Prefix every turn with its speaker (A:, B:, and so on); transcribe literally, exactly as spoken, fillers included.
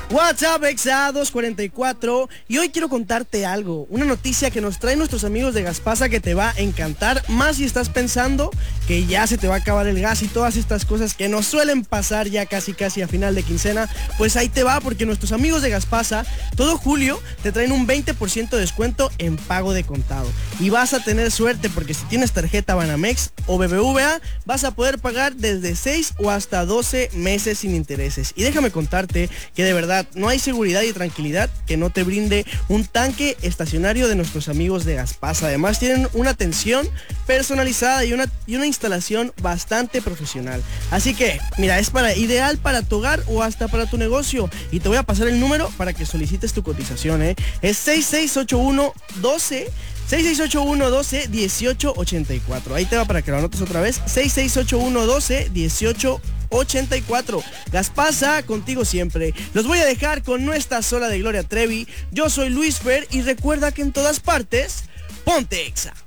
A: WhatsApp Exa dos cuarenta y cuatro y hoy quiero contarte algo, una noticia que nos traen nuestros amigos de Gaspasa que te va a encantar, más si estás pensando que ya se te va a acabar el gas y todas estas cosas que nos suelen pasar ya casi casi a final de quincena. Pues ahí te va, porque nuestros amigos de Gaspasa todo julio te traen un veinte por ciento de descuento en pago de contado y vas a tener suerte porque si tienes tarjeta Banamex o B B V A vas a poder pagar desde seis o hasta doce meses sin intereses. Y déjame contarte que de verdad no hay seguridad y tranquilidad que no te brinde un tanque estacionario de nuestros amigos de Gaspasa. Además tienen una atención personalizada y una, y una instalación bastante profesional. Así que, mira, es para ideal para tu hogar o hasta para tu negocio. Y te voy a pasar el número para que solicites tu cotización, ¿eh? Es seis seis ocho uno doce seis seis ocho uno doce dieciocho ochenta y cuatro. Ahí te va para que lo anotes otra vez. seis seis ocho uno doce dieciocho ochenta y cuatro. Gaspasa, contigo siempre. Los voy a dejar con nuestra sola de Gloria Trevi. Yo soy Luis Fer y recuerda que en todas partes, ponte Exa.